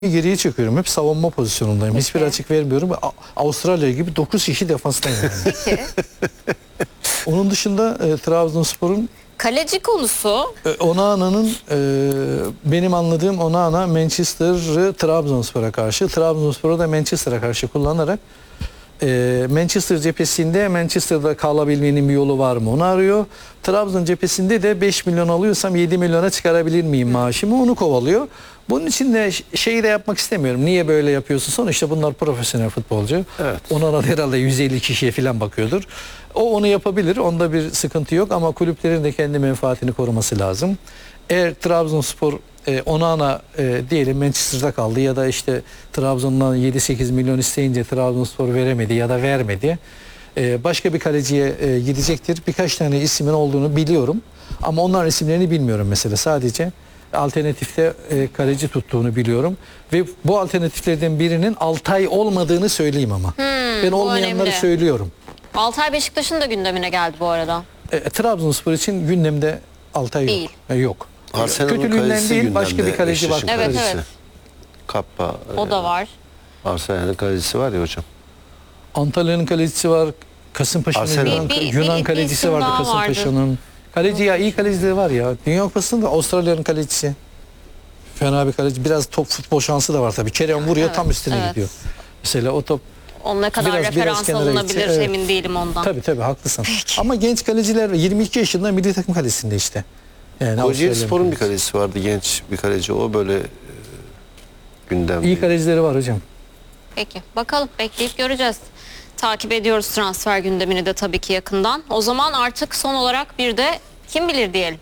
geriye çekiyorum. Hep savunma pozisyonundayım. Peki. Hiçbir açık vermiyorum. Avustralya gibi 9 kişi defanstayım yani. Peki. Onun dışında Trabzonspor'un Kaleci konusu. Onana'nın benim anladığım Onana Manchester'ı Trabzonspor'a karşı, Trabzonspor'u da Manchester'a karşı kullanarak Manchester cephesinde Manchester'da kalabilmenin bir yolu var mı onu arıyor. Trabzon cephesinde de 5 milyon alıyorsam 7 milyona çıkarabilir miyim maaşımı onu kovalıyor. Bunun için de şeyi de yapmak istemiyorum. Niye böyle yapıyorsun? Sonuçta bunlar profesyonel futbolcu. Evet. Onana herhalde 150 kişiye falan bakıyordur. O onu yapabilir. Onda bir sıkıntı yok ama kulüplerin de kendi menfaatini koruması lazım. Eğer Trabzonspor Onana diyelim Manchester'da kaldı ya da işte Trabzon'dan 7-8 milyon isteyince Trabzonspor veremedi ya da vermedi. Başka bir kaleciye gidecektir. Birkaç tane ismin olduğunu biliyorum. Ama onların isimlerini bilmiyorum mesela. Sadece alternatifte kaleci tuttuğunu biliyorum. Ve bu alternatiflerden birinin Altay olmadığını söyleyeyim ama. Ben olmayanları önemli. söylüyorum. Altay Beşiktaş'ın da gündemine geldi bu arada. Trabzonspor için gündemde Altay Değil. Yok. Arsenal'ın Kötülüğünden kalecisi değil başka gündemde, bir kaleci var. Beşiktaş'ın Evet, kalecisi. evet. Kappa. O da var. Arsenal'ın kalecisi var ya hocam. Antalya'nın kalecisi var. Kasımpaşa'nın Arsenal. Yunan Bir kalecisi isim vardı daha Kasımpaşa'nın. Kaleci ya iyi kalecileri var ya. Dünya Kupası'nda Avustralya'nın kalecisi. Fena bir kaleci. Biraz top futbol şansı da var tabii. Kerem vuruyor Evet, tam üstüne evet. gidiyor. Mesela o top Onun ne kadar Biraz referans kenara alınabilir gitse, evet. emin değilim ondan. tabii haklısın. Ama genç kaleciler var. 22 yaşında milli takım kalesinde işte. Yani Kocaeli Avustralya'nın Spor'un bir kalecisi. kalecisi vardı, genç bir kaleci. O böyle gündemde. İyi kalecileri var hocam. Peki bakalım bekleyip göreceğiz. Takip ediyoruz transfer gündemini de tabii ki yakından. O zaman artık son olarak bir de kim bilir diyelim.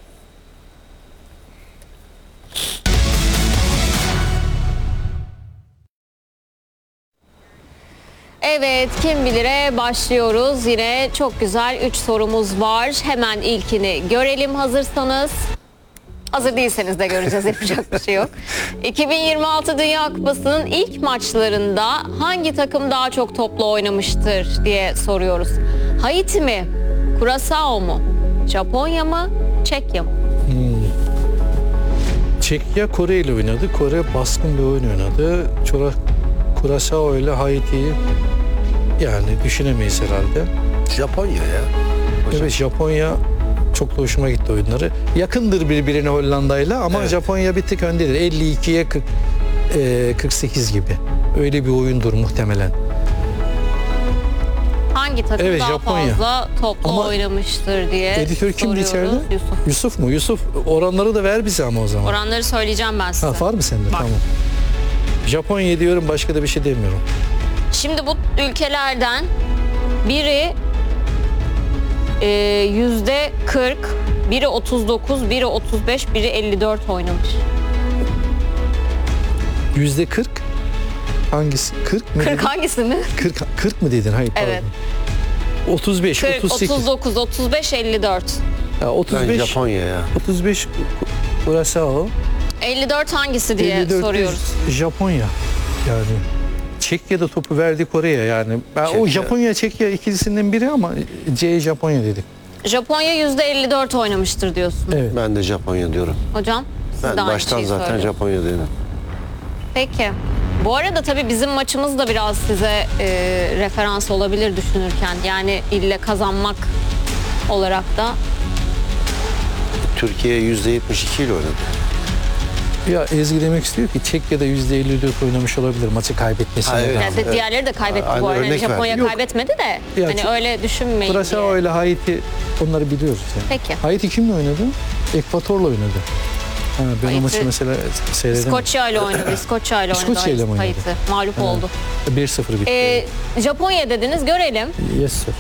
Evet, kim bilire başlıyoruz. Yine çok güzel 3 sorumuz var. Hemen ilkini görelim hazırsanız. Hazır değilseniz de göreceğiz, yapacak bir şey yok. 2026 Dünya Kupası'nın ilk maçlarında hangi takım daha çok topla oynamıştır diye soruyoruz. Haiti mi? Curaçao mu? Japonya mı? Çekya mı? Çekya Kore ile oynadı. Kore baskın bir oyun oynadı. Curaçao ile Haiti'yi yani düşünemeyiz herhalde. Japonya ya. Hocam. Evet Japonya çok da hoşuma gitti oyunları. Yakındır birbirine Hollanda'yla ama Evet. Japonya bir tık öndedir. 52'ye 48 gibi. Öyle bir oyundur muhtemelen. Hangi takım Evet, daha Japonya. fazla topla Ama oynamıştır diye Editör kimdi soruyoruz. içeride? Yusuf. Yusuf mu? Yusuf oranları da ver bize ama o zaman. Oranları söyleyeceğim ben size. Ha, var mı sende? Var. Tamam. Japonya diyorum başka da bir şey demiyorum. Şimdi bu ülkelerden biri %40, biri 39, biri 35, biri 54 oynamış. %40 hangisi? 40 mı? 40 hangisi mi? 40 mı dedin? Hayır pardon. Evet. 35, 40, 38. 39, 35, 54. Ya, Ben 35, Japonya ya. 35 Curaçao. 54 hangisi diye 54 de soruyoruz. Japonya. Yani Çekya'da topu verdi Kore'ye yani. Ben o Çekya. Japonya Çekya ikilisinden biri ama C Japonya dedik. Japonya %54 oynamıştır diyorsun. Evet. Ben de Japonya diyorum. Hocam siz Ben de aynı baştan şeyi zaten söylüyorsunuz. Japonya dedim. Peki. Bu arada tabii bizim maçımız da biraz size referans olabilir düşünürken. Yani ille kazanmak olarak da. Türkiye %72 ile oynadı. Ya Ezgi demek istiyor ki Çekya'da %54 oynamış olabilir maçı kaybetmesine Ha, evet. rağmen. Yani diğerleri de kaybetti Aynı bu arada. örnek Japonya verdim. kaybetmedi de. Ya Hani öyle düşünmeyin Curaçao diye. ile Haiti onları biliyoruz yani. Peki. Haiti kimle oynadı? Ekvator'la oynadı. Ha, ben o Haiti- maçı mesela seyredemedim. İskoçya ile oynadı. İskoçya ile oynadı. İskoçya ile mi oynadı? Haiti. Mağlup Ha. oldu. 1-0 bitti. Japonya dediniz, görelim. Yes sir.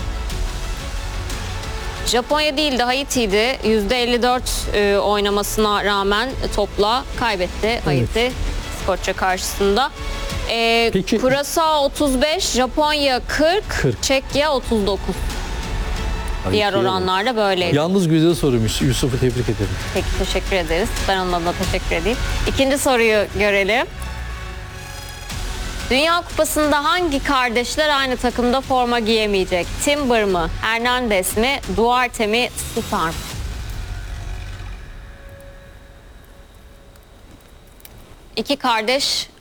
Japonya değil de Haiti'ydi. %54 oynamasına rağmen topla kaybetti Haiti İskoçya karşısında. Peki- Curaçao 35, Japonya 40, 40. Çekya 39. Diğer oranlarda böyleydi. Yalnız güzel soruymuş. Yusuf'u tebrik ederim. Peki teşekkür ederiz. Ben onun adına teşekkür edeyim. İkinci soruyu görelim. Dünya Kupası'nda hangi kardeşler aynı takımda forma giyemeyecek? Timber mı? Hernandez mi? Duarte mi? Star mı? İki kardeş